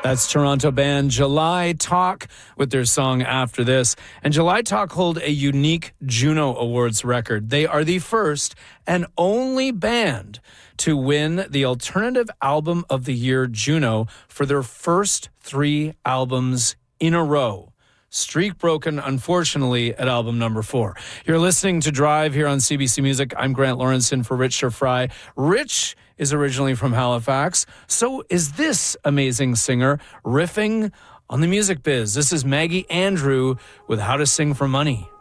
That's Toronto band July Talk with their song After This. And July Talk hold a unique Juno Awards record. They are the first and only band to win the Alternative Album of the Year Juno for their first 3 albums in a row. Streak broken, unfortunately, at album number 4. You're listening to Drive here on CBC Music. I'm Grant Lawrenson for Rich Fry. Rich is originally from Halifax. So is this amazing singer riffing on the music biz. This is Maggie Andrew with How to Sing for Money.